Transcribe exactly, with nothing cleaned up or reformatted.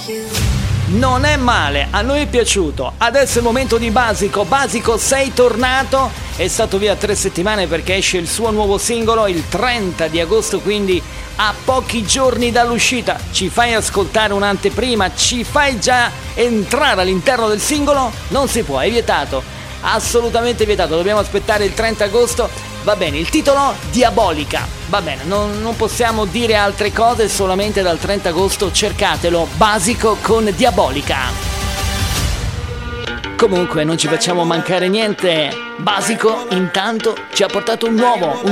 Non è male, a noi è piaciuto. Adesso è il momento di Basico. Basico, sei tornato. È stato via tre settimane perché esce il suo nuovo singolo il trenta di agosto, quindi a pochi giorni dall'uscita. Ci fai ascoltare un'anteprima? Ci fai già entrare all'interno del singolo? Non si può, è vietato. Assolutamente vietato, dobbiamo aspettare il trenta agosto. Va bene, il titolo Diabolica. Va bene, non, non possiamo dire altre cose, solamente dal trenta agosto cercatelo. Basico con Diabolica. Comunque non ci facciamo mancare niente. Basico intanto ci ha portato un nuovo, un